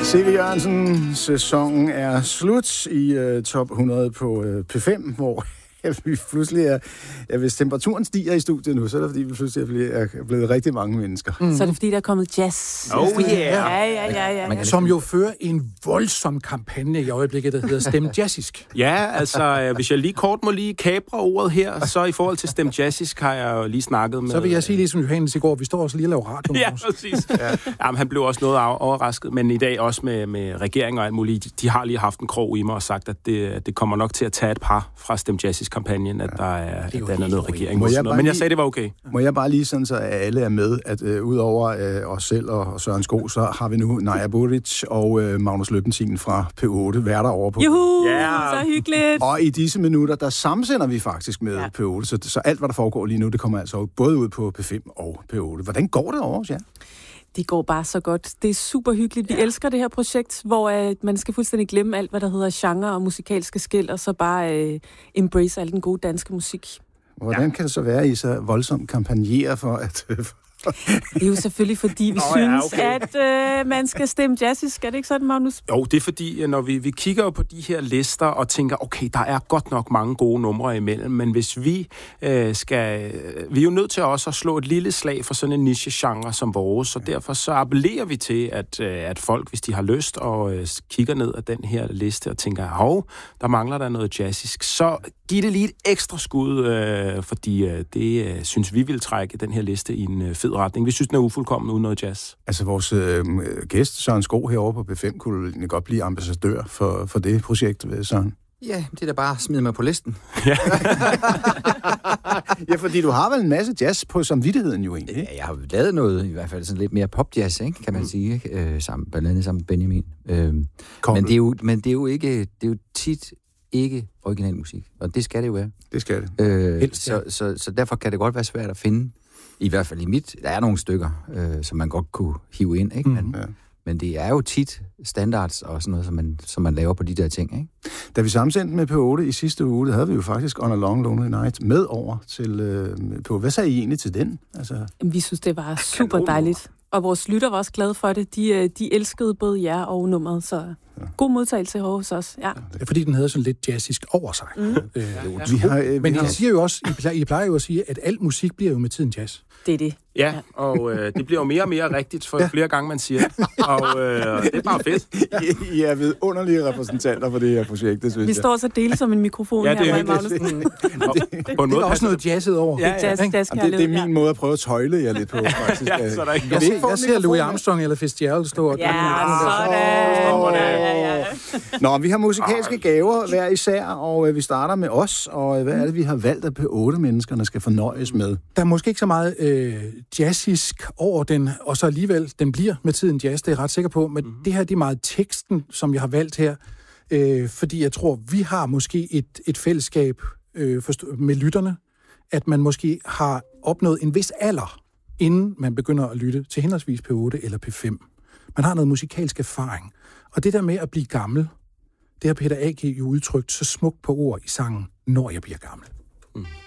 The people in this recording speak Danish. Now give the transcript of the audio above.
C.V. Jørgensen, sæsonen er slut i top 100 på P5, hvor vi pludselig er, hvis temperaturen stiger i studiet nu, så er det fordi, vi pludselig er blevet rigtig mange mennesker. Så er det fordi, der er kommet jazz. Oh yeah! Ja. Som jo fører en voldsom kampagne i øjeblikket, der hedder Stem Jazzisk. Ja, altså, hvis jeg lige kort må lige kapre ordet her, så i forhold til Stem Jazzisk har jeg jo lige snakket med... Så vil jeg sige ligesom Johannes i går, vi står også lige og laver radio. Ja, præcis. Jamen, han blev også noget overrasket, men i dag også med regeringen og alt muligt. De har lige haft en krog i mig og sagt, at det kommer nok til at tage et par fra Stem Jazzisk-kampagnen, at der er noget regering. Men jeg sagde, det var okay. Må jeg bare lige sådan, så alle er med, at udover os selv og Søren Sko, så har vi nu Naja Buric og Magnus Løbbentin fra P8 værter over på. Juhu, så hyggeligt. Og i disse minutter, der samsender vi faktisk med P8, så alt, hvad der foregår lige nu, det kommer altså både ud på P5 og P8. Hvordan går det over os, ja? Det går bare så godt. Det er super hyggeligt. Vi elsker det her projekt, hvor man skal fuldstændig glemme alt, hvad der hedder genre og musikalske skel, og så bare embrace al den gode danske musik. Hvordan kan det så være, at I så voldsomt kampagnerer for at... Det er jo selvfølgelig, fordi vi synes, at man skal stemme jazzisk. Er det ikke sådan, Magnus? Jo, det er fordi, når vi kigger jo på de her lister og tænker, okay, der er godt nok mange gode numre imellem, men hvis vi vi er jo nødt til også at slå et lille slag for sådan en niche-genre som vores, så derfor så appellerer vi til, at folk, hvis de har lyst og kigger ned af den her liste og tænker, hov, der mangler der noget jazzisk, så giv det lige et ekstra skud, fordi det synes vi vil trække den her liste i en fed retning. Vi synes, den er ufuldkommen uden noget jazz. Altså, vores gæst, Søren Sko, herovre på P5, kunne godt blive ambassadør for det projekt, Søren. Ja, det er da bare at smide mig på listen. Ja, fordi du har vel en masse jazz på samvittigheden jo egentlig. Ja, jeg har lavet noget, i hvert fald sådan lidt mere popjazz, ikke, kan man sige, blandt andet sammen med Benjamin. Men det er jo tit ikke original musik, og det skal det jo være. Det skal det. Så derfor kan det godt være svært at finde, i hvert fald der er nogle stykker, som man godt kunne hive ind, ikke? Men det er jo tit standards og sådan noget, som man laver på de der ting, ikke? Da vi sammensendte med P8 i sidste uge, der havde vi jo faktisk On a Long Lonely Night med over til på. Hvad sagde I egentlig til den? Altså... Vi synes, det var super dejligt. Og vores lytter var også glade for det. De elskede både jer og nummeret, så god modtagelse hos os. Ja. Det er fordi, den havde sådan lidt jazzisk over sig. Men I siger jo også, I plejer jo at sige, at al musik bliver jo med tiden jazz. Det er det. Ja, og det bliver jo mere og mere rigtigt, for flere gange man siger. Og det er bare fedt. I er vidunderlige repræsentanter for det her projekt, det synes jeg. Vi står så delt som en mikrofon her, Magnus. Det er også noget jazzet over. Det er min måde at prøve at tøjle jer lidt på, faktisk. Så der ikke jeg ser Louis Armstrong eller Fitzgerald stå og... Nå, vi har musikalske gaver hver især, og vi starter med os, og hvad er det, vi har valgt, at P8-menneskerne skal fornøjes med? Der er måske ikke så meget jazzisk over den, og så alligevel, den bliver med tiden jazz, det er jeg ret sikker på, men det her, det er meget teksten, som jeg har valgt her, fordi jeg tror, vi har måske et fællesskab med lytterne, at man måske har opnået en vis alder, inden man begynder at lytte til henholdsvis P8 eller P5. Man har noget musikalsk erfaring. Og det der med at blive gammel, det har Peter A.G. jo udtrykt så smukt på ord i sangen, Når jeg bliver gammel.